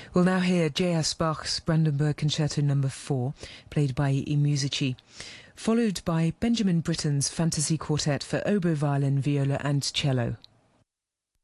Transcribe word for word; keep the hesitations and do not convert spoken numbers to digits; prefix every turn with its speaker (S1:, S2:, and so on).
S1: We'll now hear J S Bach's Brandenburg Concerto number four, played by I Musici, followed by Benjamin Britten's Fantasy Quartet for oboe, violin, viola and cello.